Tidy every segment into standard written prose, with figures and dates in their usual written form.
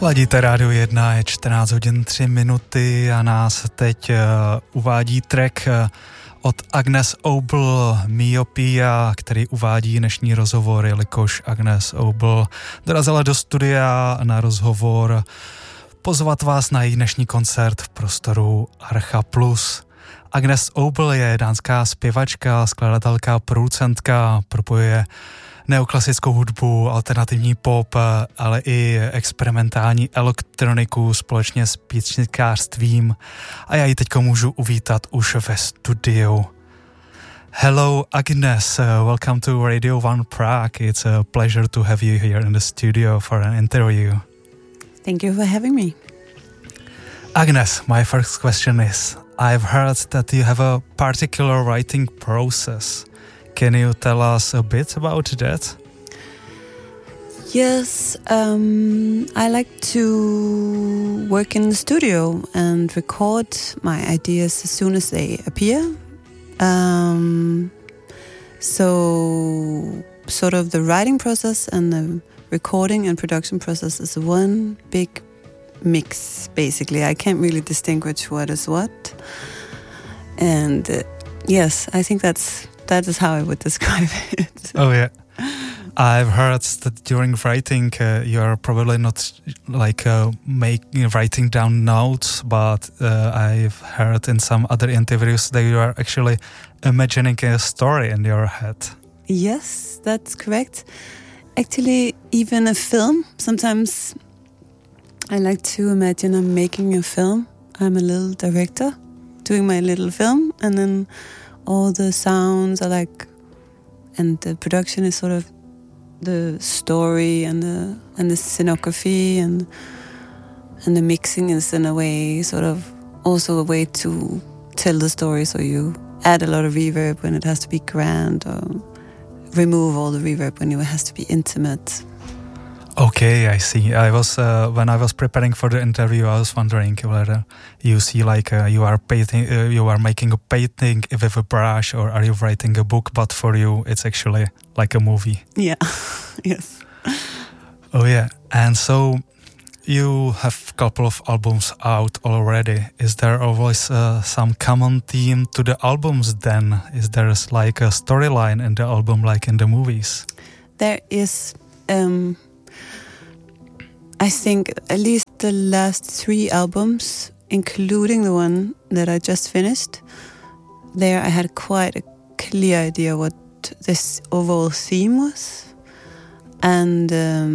Ladíte Rádio 1, je 14 hodin 3 minuty a nás teď uvádí track od Agnes Obel Myopia, který uvádí dnešní rozhovor, jelikož Agnes Obel dorazila do studia na rozhovor pozvat vás na její dnešní koncert v prostoru Archa Plus. Agnes Obel je dánská zpěvačka, skladatelka, producentka, propojuje neoklasickou hudbu, alternativní pop, ale i experimentální elektroniku společně s písničkářstvím a já ji teďko můžu uvítat už ve studiu. Hello Agnes, welcome to Radio 1 Prague. It's a pleasure to have you here in the studio for an interview. Thank you for having me. Agnes, my first question is, I've heard that you have a particular writing process. Can you tell us a bit about that? Yes, I like to work in the studio and record my ideas as soon as they appear. So sort of the writing process and the recording and production process is one big mix, basically. I can't really distinguish what is what. And yes, I think that is how I would describe it. Oh yeah, I've heard that during writing you are probably not like writing down notes, but I've heard in some other interviews that you are actually imagining a story in your head. Yes, that's correct. Actually, even a film. Sometimes I like to imagine I'm making a film. I'm a little director doing my little film, and then all the sounds are like, and the production is sort of the story and the scenography and the mixing is in a way sort of also a way to tell the story. So you add a lot of reverb when it has to be grand, or remove all the reverb when it has to be intimate. Okay, I see. I was when I was preparing for the interview, I was wondering whether you see like you are painting, you are making a painting with a brush, or are you writing a book? But for you, it's actually like a movie. Yeah. Yes. Oh yeah, and so you have a couple of albums out already. Is there always some common theme to the albums? Then is there like a storyline in the album, like in the movies? There is. I think at least the last 3 albums, including the one that I just finished, there I had quite a clear idea what this overall theme was. And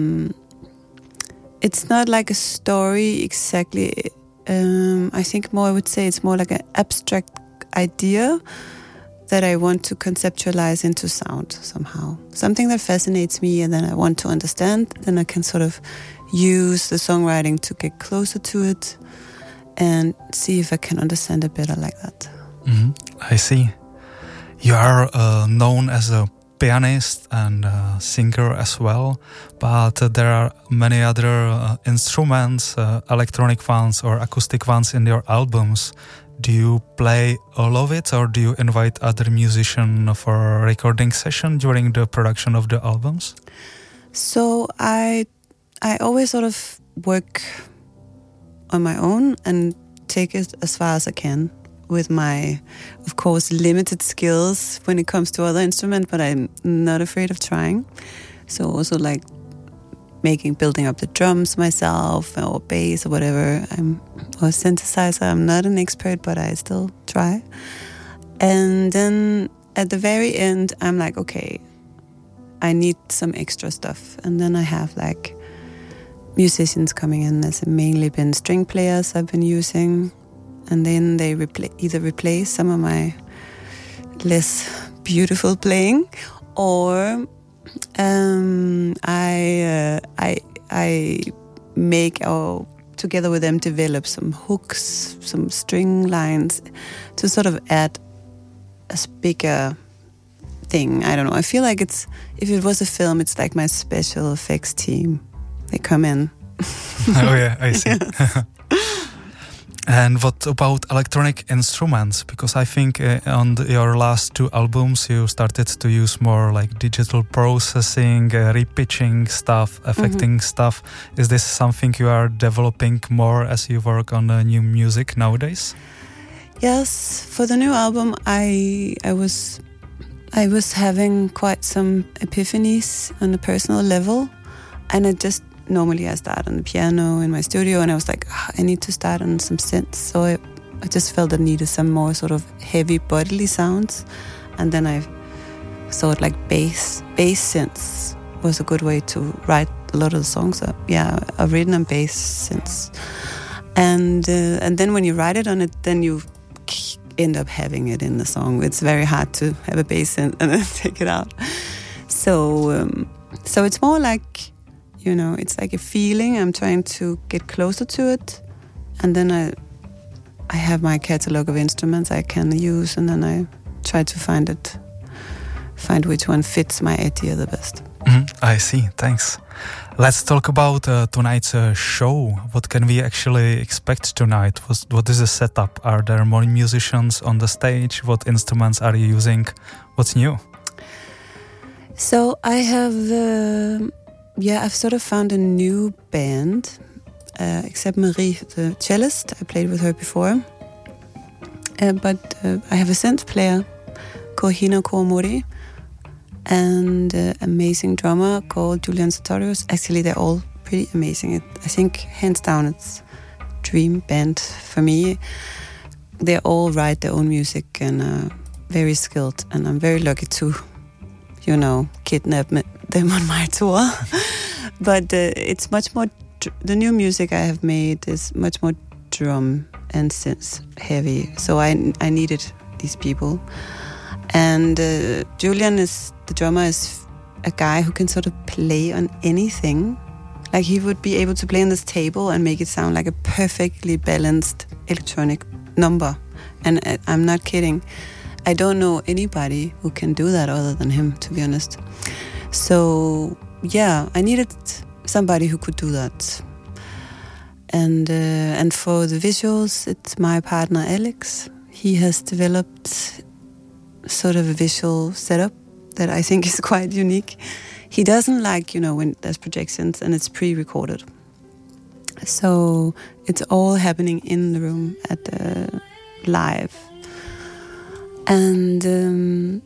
it's not like a story exactly. I think more I would say it's more like an abstract idea that I want to conceptualize into sound somehow. Something that fascinates me and then I want to understand, then I can sort of use the songwriting to get closer to it and see if I can understand it better like that. Mm-hmm. I see. You are known as a pianist and a singer as well, but there are many other instruments, electronic ones or acoustic ones in your albums. Do you play all of it, or do you invite other musicians for a recording session during the production of the albums? So I always sort of work on my own and take it as far as I can with my, of course, limited skills when it comes to other instruments, but I'm not afraid of trying. So also like building up the drums myself or bass or whatever. Or synthesizer. I'm not an expert, but I still try. And then at the very end, I'm like, okay, I need some extra stuff. And then I have like musicians coming in. There's mainly been string players I've been using. And then they either replace some of my less beautiful playing, or I make or together with them develop some hooks, some string lines to sort of add a bigger thing. I don't know. I feel like if it was a film, it's like my special effects team. They come in. Oh yeah, I see. And what about electronic instruments? Because I think on your last 2 albums you started to use more like digital processing, repitching stuff, affecting stuff. Is this something you are developing more as you work on new music nowadays? Yes, for the new album I was having quite some epiphanies on a personal level, and normally I start on the piano in my studio, and I was like, I need to start on some synths. So I just felt I needed some more sort of heavy bodily sounds, and then I thought like bass synths was a good way to write a lot of the songs up. Yeah, I've written on bass synths, and then when you write it on it, then you end up having it in the song. It's very hard to have a bass synth and then take it out. So it's more like, you know, it's like a feeling. I'm trying to get closer to it, and then I have my catalog of instruments I can use, and then I try to find which one fits my idea the best. I see, thanks. Let's talk about tonight's show. What can we actually expect tonight? What is the setup? Are there more musicians on the stage? What instruments are you using? What's new? So I have... I've sort of found a new band, except Marie, the cellist. I played with her before. But I have a synth player called Hina Koromori and an amazing drummer called Julian Sartorius. Actually, they're all pretty amazing. I think, hands down, it's a dream band for me. They all write their own music and are very skilled. And I'm very lucky to, you know, kidnap them on my tour. But it's much more the new music I have made is much more drum and synth heavy, so I needed these people. And Julian, the drummer, is a guy who can sort of play on anything. Like, he would be able to play on this table and make it sound like a perfectly balanced electronic number. And I'm not kidding. I don't know anybody who can do that other than him, to be honest. So, yeah, I needed somebody who could do that. And for the visuals, it's my partner Alex. He has developed sort of a visual setup that I think is quite unique. He doesn't like, you know, when there's projections and it's pre-recorded. So it's all happening in the room at live. And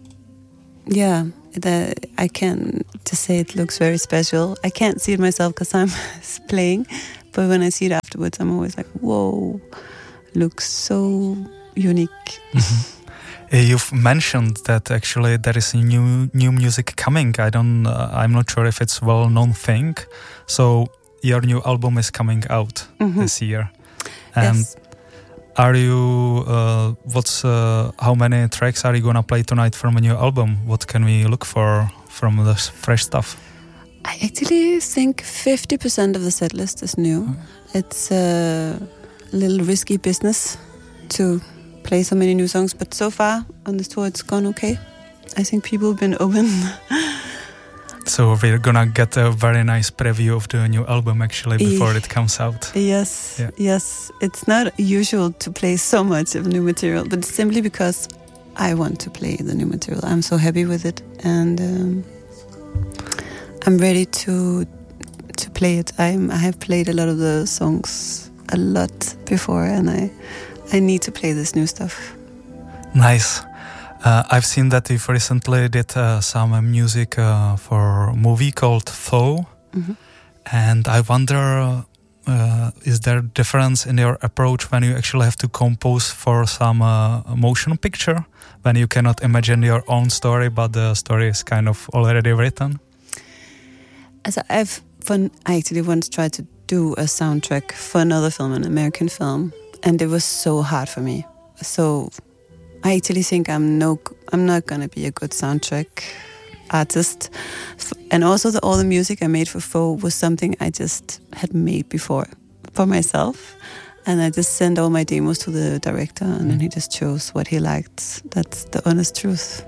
I can just say it looks very special. I can't see it myself because I'm playing, but when I see it afterwards, I'm always like, whoa, looks so unique. You've mentioned that actually there is new music coming. I'm not sure if it's a well-known thing. So your new album is coming out this year. And yes. Are you, how many tracks are you gonna play tonight from a new album? What can we look for from the fresh stuff? I actually think 50% of the set list is new. Okay. It's a little risky business to play so many new songs, but so far on this tour it's gone okay. I think people have been open. So we're gonna get a very nice preview of the new album actually before it comes out. Yes, yes. It's not usual to play so much of new material, but it's simply because I want to play the new material. I'm so happy with it, and I'm ready to play it. I have played a lot of the songs a lot before, and I need to play this new stuff. Nice. I've seen that you've recently did some music for a movie called Thaw. And I wonder, is there a difference in your approach when you actually have to compose for some motion picture, when you cannot imagine your own story, but the story is kind of already written? I actually once tried to do a soundtrack for another film, an American film, and it was so hard for me. So I actually think I'm not gonna be a good soundtrack artist. And also all the music I made for Foe was something I just had made before for myself, and I just sent all my demos to the director, and then he just chose what he liked. That's the honest truth.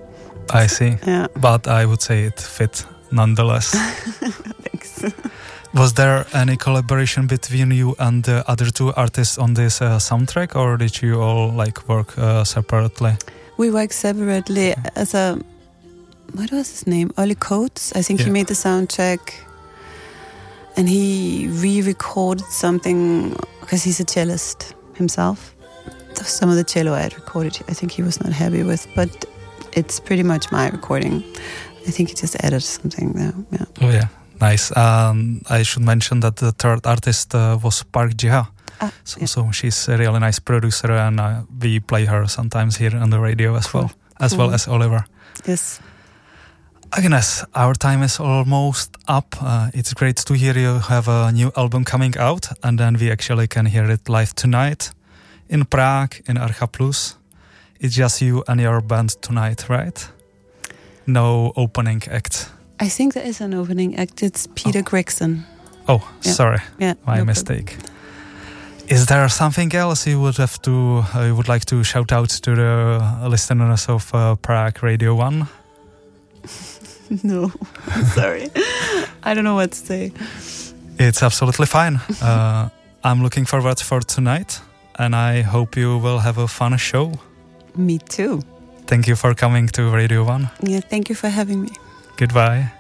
I see. Yeah. But I would say it fit nonetheless. Thanks. Was there any collaboration between you and the other two artists on this soundtrack, or did you all like work separately? We work separately as a... What was his name? Ollie Coates. I think he made the soundtrack, and he re-recorded something because he's a cellist himself. Some of the cello I had recorded, I think he was not happy with, but it's pretty much my recording. I think he just added something there. Yeah. Oh yeah, nice. I should mention that the third artist was Park Jiha. So she's a really nice producer, and we play her sometimes here on the radio as well, well as Oliver. Yes. Agnes, our time is almost up. It's great to hear you have a new album coming out, and then we actually can hear it live tonight in Prague, in Archa Plus. It's just you and your band tonight, right? No opening act. I think there is an opening act. It's Peter Gregson. Oh, sorry. Yeah, my mistake. Is there something else you would like to shout out to the listeners of Prague Radio 1? No, I'm sorry. I don't know what to say. It's absolutely fine. I'm looking forward for tonight, and I hope you will have a fun show. Me too. Thank you for coming to Radio 1. Yeah, thank you for having me. Goodbye.